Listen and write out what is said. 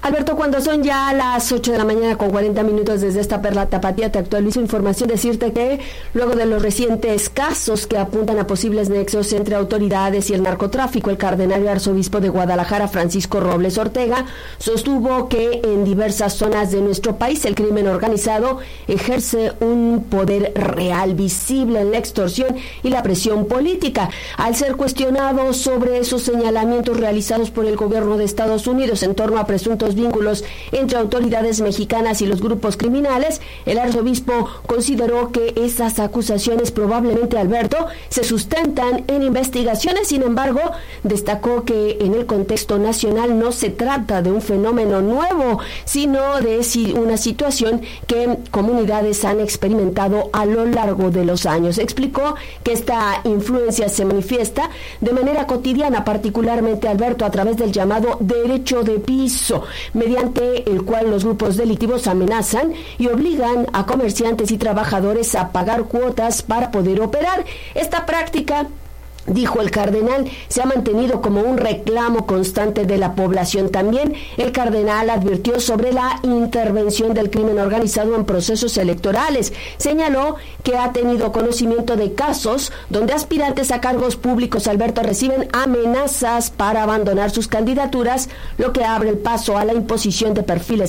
Alberto, cuando son ya las 8 de la mañana con 40 minutos desde esta perla tapatía, te actualizo información, decirte que luego de los recientes casos que apuntan a posibles nexos entre autoridades y el narcotráfico, el cardenal y arzobispo de Guadalajara, Francisco Robles Ortega, sostuvo que en diversas zonas de nuestro país el crimen organizado ejerce un poder real, visible en la extorsión y la presión política. Al ser cuestionado sobre esos señalamientos realizados por el gobierno de Estados Unidos en torno a presuntos vínculos entre autoridades mexicanas y los grupos criminales, el arzobispo consideró que esas acusaciones probablemente, Alberto, se sustentan en investigaciones. Sin embargo, destacó que en el contexto nacional no se trata de un fenómeno nuevo, sino de una situación que comunidades han experimentado a lo largo de los años. Explicó que esta influencia se manifiesta de manera cotidiana, particularmente, Alberto, a través del llamado derecho de piso, mediante el cual los grupos delictivos amenazan y obligan a comerciantes y trabajadores a pagar cuotas para poder operar. Esta práctica, dijo el cardenal, se ha mantenido como un reclamo constante de la población. También el cardenal advirtió sobre la intervención del crimen organizado en procesos electorales. Señaló que ha tenido conocimiento de casos donde aspirantes a cargos públicos, Alberto, reciben amenazas para abandonar sus candidaturas, lo que abre el paso a la imposición de perfiles